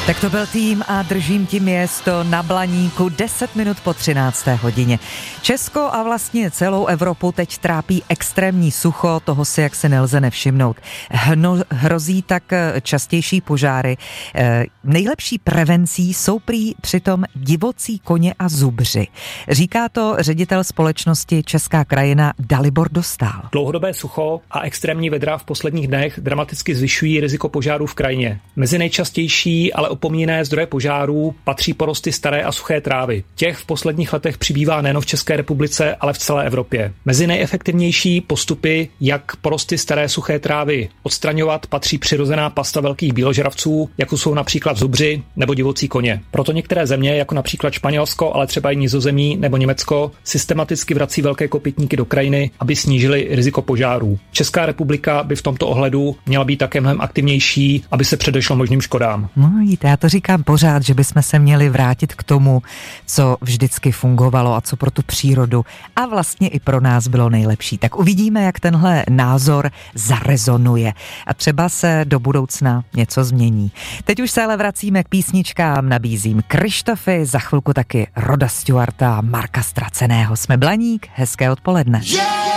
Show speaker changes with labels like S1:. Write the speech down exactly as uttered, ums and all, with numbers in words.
S1: Tak to byl Tým a držím ti město na Blaníku deset minut po třinácté hodině. Česko a vlastně celou Evropu teď trápí extrémní sucho, toho si jak se nelze nevšimnout. Hno, hrozí tak častější požáry. E, nejlepší prevencí jsou prý přitom divocí koně a zubři. Říká to ředitel společnosti Česká krajina Dalibor Dostál.
S2: Dlouhodobé sucho a extrémní vedra v posledních dnech dramaticky zvyšují riziko požárů v krajině. Mezi nejčastější, ale opomíjené zdroje požárů patří porosty staré a suché trávy. Těch v posledních letech přibývá nejen v České republice, ale v celé Evropě. Mezi nejefektivnější postupy, jak porosty staré suché trávy odstraňovat, patří přirozená pasta velkých bíložravců, jako jsou například zubři nebo divocí koně. Proto některé země, jako například Španělsko, ale třeba i Nizozemí nebo Německo, systematicky vrací velké kopytníky do krajiny, aby snížili riziko požárů. Česká republika by v tomto ohledu měla být také mnohem aktivnější, aby se předešlo možným škodám.
S1: No, víte, já to říkám pořád, že bychom se měli vrátit k tomu, co vždycky fungovalo a co pro tu přírodu a vlastně i pro nás bylo nejlepší. Tak uvidíme, jak tenhle názor zarezonuje a třeba se do budoucna něco změní. Teď už se ale vracíme k písničkám, nabízím Krištofy, za chvilku taky Roda Stewarta, Marka Straceného. Jsme Blaník, hezké odpoledne. Yeah!